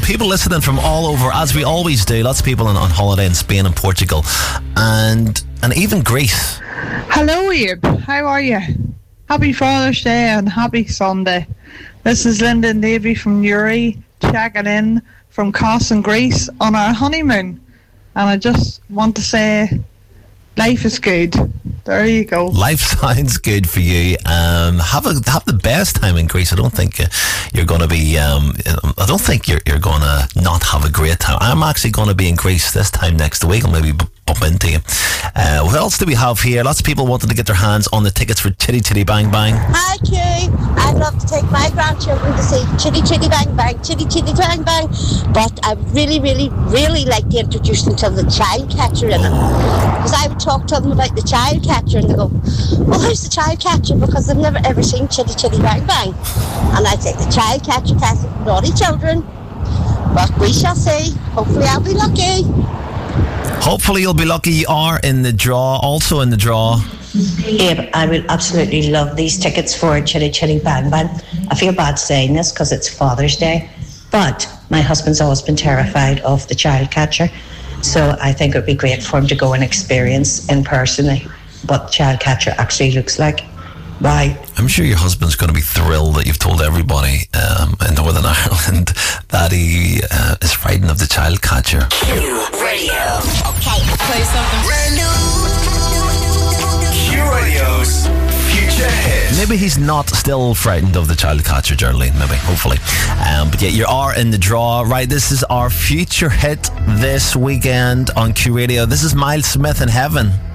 people listening from all over, as we always do. Lots of people on holiday in Spain and Portugal, and even Greece. Hello, Abe. How are you? Happy Father's Day and happy Sunday. This is Lyndon Davey from Uri, checking in from Kos in Greece on our honeymoon. And I just want to say, life is good. There you go. Life sounds good for you. Have the best time in Greece. I don't think you're going to be. I don't think you're going to not have a great time. I'm actually going to be in Greece this time next week. I'll maybe bump into you. What else do we have here? Lots of people wanting to get their hands on the tickets for Chitty Chitty Bang Bang. Hi, Q. I'd love to take my grandchildren to see Chitty Chitty Bang Bang, Chitty Chitty Bang Bang, but I really, really, really like to introduce them to the child catcher in it. Because I would talk to them about the child catcher and they go, well, who's the child catcher? Because they've never ever seen Chitty Chitty Bang Bang. And I'd say the child catcher catches naughty children. But we shall see. Hopefully I'll be lucky. Hopefully you'll be lucky. You are in the draw. Also in the draw. Abe, I would absolutely love these tickets for Chitty Chitty Bang Bang. I feel bad saying this because it's Father's Day, but my husband's always been terrified of the child catcher, so I think it would be great for him to go and experience in person what the child catcher actually looks like. Right. I'm sure your husband's going to be thrilled that you've told everybody in Northern Ireland that he is frightened of the child catcher. Radio. Okay, play something brand new. Q Radio's Future Hit. Maybe he's not still frightened of the child catcher, Geraldine. Maybe, hopefully. But yeah, you are in the draw. Right, this is our Future Hit this weekend on Q Radio. This is Miles Smith in Heaven.